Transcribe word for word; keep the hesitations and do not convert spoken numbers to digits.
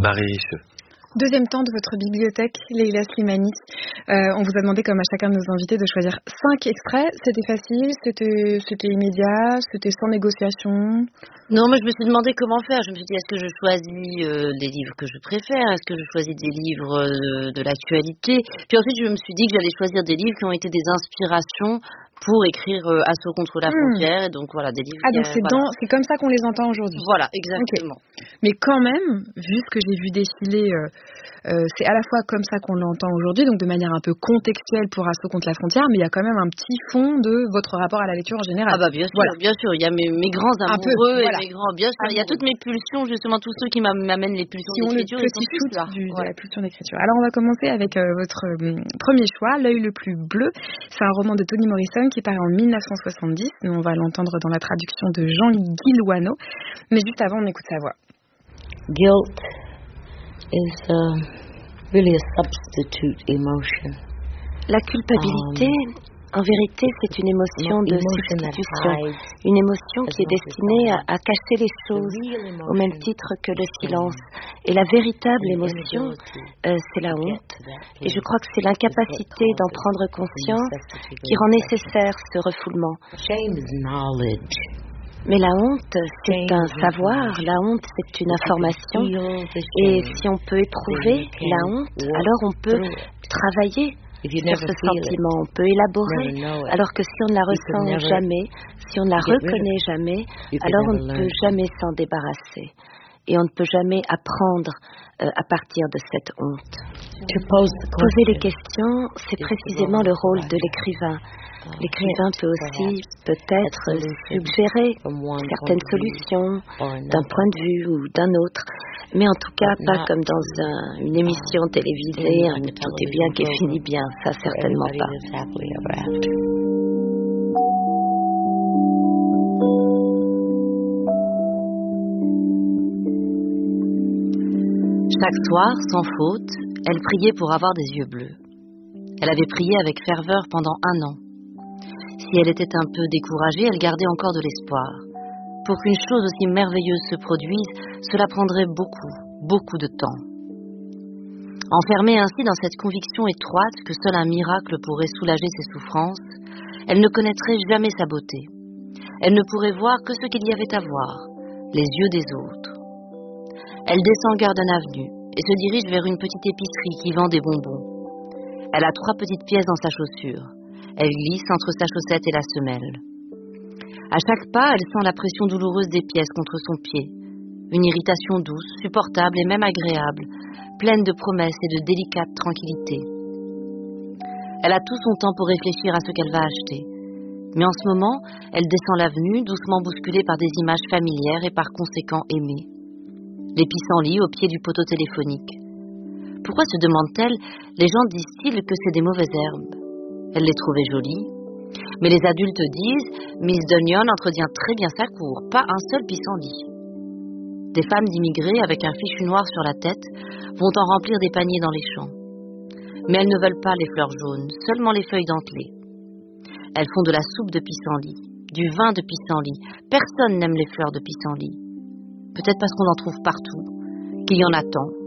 Marie Richeux. Deuxième temps de votre bibliothèque, Leïla Slimani. Euh, on vous a demandé, comme à chacun de nos invités, de choisir cinq extraits. C'était facile, c'était, c'était immédiat, c'était sans négociation. Non, moi je me suis demandé comment faire. Je me suis dit, est-ce que je choisis euh, les livres que je préfère? Est-ce que je choisis des livres euh, de l'actualité? Puis ensuite, je me suis dit que j'allais choisir des livres qui ont été des inspirations pour écrire euh, Assaut contre la frontière. Mmh. Et donc voilà, des livres. Ah, donc qui, c'est, voilà. dans, c'est comme ça qu'on les entend aujourd'hui. Voilà, exactement. Okay. Mais quand même, vu ce que j'ai vu défiler, euh, euh, c'est à la fois comme ça qu'on l'entend aujourd'hui, donc de manière un peu contextuelle pour Assaut contre la frontière, mais il y a quand même un petit fond de votre rapport à la lecture en général. Ah bah bien sûr, voilà. bien sûr. Il y a mes, mes grands amoureux peu, voilà. et mes grands, bien sûr. Amoureux. Il y a toutes mes pulsions, justement, tous ceux qui m'amènent les pulsions qui d'écriture. Ont le petit shoot du, ouais. de la pulsion d'écriture. Alors on va commencer avec euh, votre euh, premier choix, L'œil le plus bleu. C'est un roman de Toni Morrison qui paraît en dix-neuf cent soixante-dix. Nous, on va l'entendre dans la traduction de Jean-Guy Loineau. Mais juste avant, on écoute sa voix. Guilt is uh, really a substitute emotion. La culpabilité, um, en vérité, c'est une émotion de substitution, une émotion qui est destinée à, à cacher les choses au même titre que le silence. Et la véritable émotion, euh, c'est la honte. Et je crois que c'est l'incapacité d'en prendre conscience qui rend nécessaire ce refoulement. Mais la honte, c'est un savoir, la honte, c'est une information. Et si on peut éprouver la honte, alors on peut travailler sur ce sentiment, on peut élaborer, alors que si on ne la ressent jamais, si on ne la reconnaît jamais, alors on ne peut jamais s'en débarrasser. Et on ne peut jamais apprendre euh, à partir de cette honte. Poser les questions, c'est précisément le rôle de l'écrivain. L'écrivain peut aussi peut-être suggérer certaines solutions d'un point de vue ou d'un autre, mais en tout cas pas comme dans un, une émission télévisée, un tout est bien qui finit bien, ça certainement pas. Chaque soir, sans faute, elle priait pour avoir des yeux bleus. Elle avait prié avec ferveur pendant un an. Si elle était un peu découragée, elle gardait encore de l'espoir. Pour qu'une chose aussi merveilleuse se produise, cela prendrait beaucoup, beaucoup de temps. Enfermée ainsi dans cette conviction étroite que seul un miracle pourrait soulager ses souffrances, elle ne connaîtrait jamais sa beauté. Elle ne pourrait voir que ce qu'il y avait à voir, les yeux des autres. Elle descend Garden Avenue et se dirige vers une petite épicerie qui vend des bonbons. Elle a trois petites pièces dans sa chaussure. Elle glisse entre sa chaussette et la semelle. À chaque pas, elle sent la pression douloureuse des pièces contre son pied. Une irritation douce, supportable et même agréable, pleine de promesses et de délicate tranquillité. Elle a tout son temps pour réfléchir à ce qu'elle va acheter. Mais en ce moment, elle descend l'avenue, doucement bousculée par des images familières et par conséquent aimées. Les pissenlits au pied du poteau téléphonique. Pourquoi se demande-t-elle, les gens disent-ils que c'est des mauvaises herbes? Elle les trouvait jolies. Mais les adultes disent, Miss Dunyon entretient très bien sa cour, pas un seul pissenlit. Des femmes d'immigrés avec un fichu noir sur la tête vont en remplir des paniers dans les champs. Mais elles ne veulent pas les fleurs jaunes, seulement les feuilles dentelées. Elles font de la soupe de pissenlit, du vin de pissenlit. Personne n'aime les fleurs de pissenlit. Peut-être parce qu'on en trouve partout, qu'il y en a tant,